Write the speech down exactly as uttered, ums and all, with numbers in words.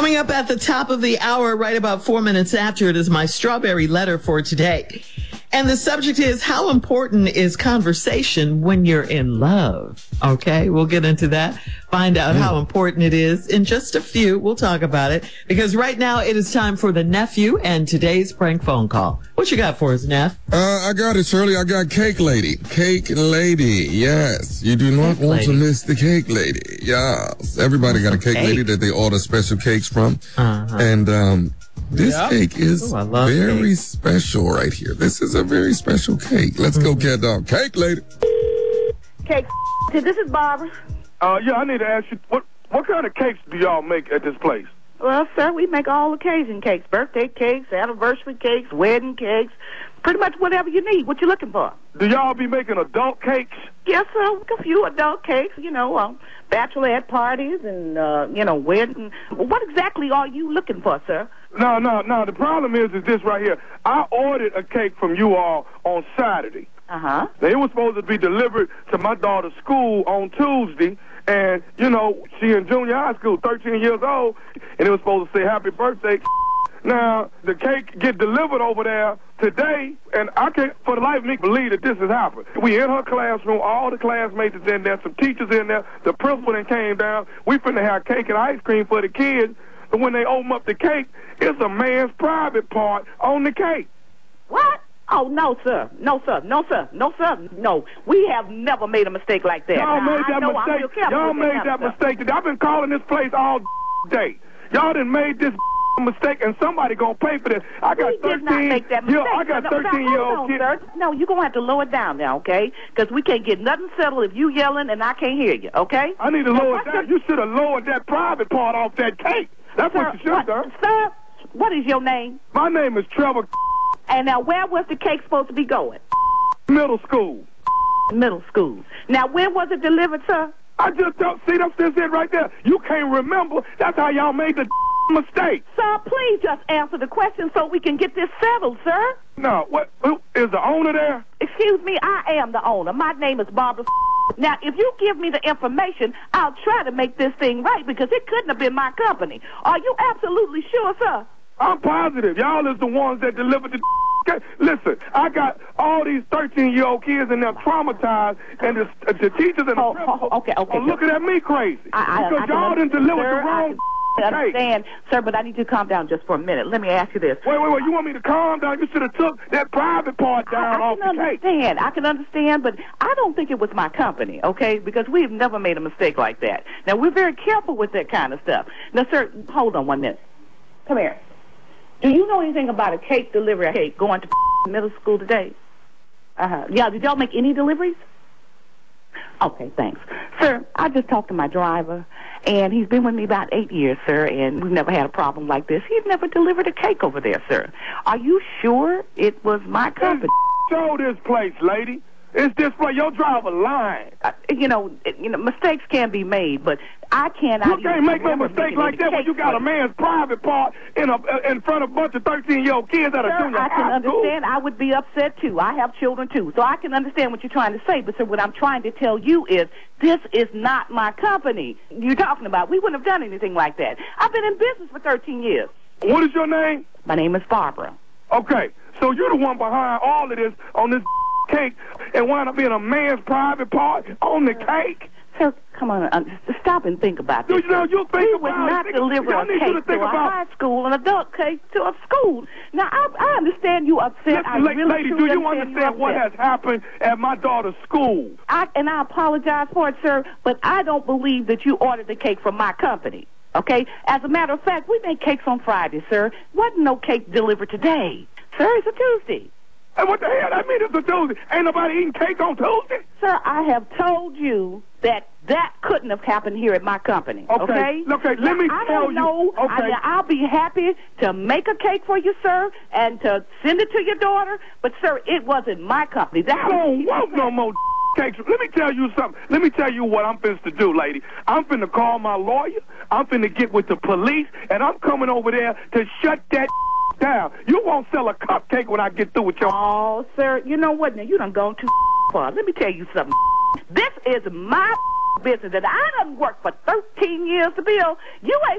Coming up at the top of the hour, right about four minutes after, it is my strawberry letter for today. And the subject is, how important is conversation when you're in love? Okay, we'll get into that. Find out how important it is in just a few. We'll talk about it because right now it is time for the nephew and today's prank phone call. What you got for us, Neff? Uh, I got it, Shirley. I got Cake Lady. Cake Lady. Yes. You do not Cake want lady. to miss the Cake Lady. Yes. Everybody got a cake, Cake. lady that they order special cakes from. Uh-huh. And, um, this Yep. cake is Ooh, I love very cake. special right here. This is a very special cake. Let's go, cat dog. Cake Lady. Cake. This is Barbara. Uh, yeah, I need to ask you, what what kind of cakes do y'all make at this place? Well, sir, we make all occasion cakes. Birthday cakes, anniversary cakes, wedding cakes. Pretty much whatever you need. What you looking for? Do y'all be making adult cakes? Yes, sir. A few adult cakes, you know, um, bachelorette parties and, uh, you know, wedding. What exactly are you looking for, sir? No, no, no. The problem is, is this right here. I ordered a cake from you all on Saturday. Uh-huh. Now, it was supposed to be delivered to my daughter's school on Tuesday. And, you know, she in junior high school, thirteen years old, and it was supposed to say happy birthday. Now, the cake get delivered over there today, and I can't for the life of me believe that this has happened. We in her classroom, all the classmates is in there, some teachers in there, the principal then came down. We finna have cake and ice cream for the kids, but when they open up the cake, it's a man's private part on the cake. What? Oh, no, sir. No, sir. No, sir. No, sir. No. We have never made a mistake like that. Y'all Now, made I that know I'm real mistake. careful Y'all with made kind that of stuff. mistake. I've been calling this place all day. Y'all done made this mistake, and somebody gonna pay for this. I got We did thirteen. not make that mistake. Yeah, I got No, no, thirteen no, year hold old on, kids. sir. No, you're going to have to lower it down now, okay? Because we can't get nothing settled if you yelling and I can't hear you, okay? I need to Now, lower what's that. the- You should have lowered that private part off that cake. That's Sir, what you should have what, done. sir, what is your name? My name is Trevor. And now, where was the cake supposed to be going? Middle school. Middle school. Now, when was it delivered, sir? I just don't see that's just it right there. You can't remember. That's how y'all made the mistake. Sir, please just answer the question so we can get this settled, sir. No, what? Who is the owner there? Excuse me, I am the owner. My name is Barbara. Now, if you give me the information, I'll try to make this thing right because it couldn't have been my company. Are you absolutely sure, sir? I'm positive. Y'all is the ones that delivered the cake. Listen, I got all these thirteen-year-old kids and they're traumatized, and the, the teachers and the Oh, principal oh, okay, okay, are looking at me crazy. I, I, because I can y'all under- didn't deliver sir, the wrong I can cake. understand, sir, but I need you to calm down just for a minute. Let me ask you this. Wait, wait, wait. You want me to calm down? You should have took that private part down I, I off can the cake. understand. I can understand, but I don't think it was my company, okay? Because we've never made a mistake like that. Now, we're very careful with that kind of stuff. Now, sir, hold on one minute. Come here. Do you know anything about a cake delivery cake going to middle school today? Uh-huh. Yeah, did y'all make any deliveries? Okay, thanks. Sir, I just talked to my driver, and he's been with me about eight years, sir, and we've never had a problem like this. He's never delivered a cake over there, sir. Are you sure it was my company? Show this place, lady. It's this place. Your driver lying. Uh, you know, it- you know, mistakes can be made, but I cannot. You can't even make no remember mistake making like any that when cakes you got for a man's private part in a in front of a bunch of thirteen-year-old kids at a Sir, junior I can high school. understand. I would be upset, too. I have children, too. So I can understand what you're trying to say. But, sir, what I'm trying to tell you is this is not my company you're talking about. We wouldn't have done anything like that. I've been in business for thirteen years. What is your name? My name is Barbara. Okay, so you're the one behind all of this on this cake and wind up being a man's private part on the cake? Sir, come on. Uh, stop and think about Do this. you know you think We about would it? not Think- deliver y'all a need you to cake to think a about- high school, an adult cake to a school. Now, I, I understand you upset. I Listen, really lady, do truly you understand understand what upset. has happened at my daughter's school? I, and I apologize for it, sir, but I don't believe that you ordered the cake from my company, okay? As a matter of fact, we make cakes on Friday, sir. Wasn't no cake delivered today. Sir, it's a Tuesday. And what the hell that mean it's a Tuesday? Ain't nobody eating cake on Tuesday? Sir, I have told you that that couldn't have happened here at my company, Okay, okay? okay, let me I tell don't you- know. okay. I, I'll be happy to make a cake for you, sir, and to send it to your daughter, but, sir, it wasn't my company. That I don't want no more cakes. Let me tell you something. Let me tell you what I'm finna to do, lady. I'm finna call my lawyer. I'm finna get with the police, and I'm coming over there to shut that down. You won't sell a cupcake when I get through with your... Oh, sir, you know what? Now, you done gone too far. Let me tell you something. This is my business that I done worked for thirteen years to build. You ain't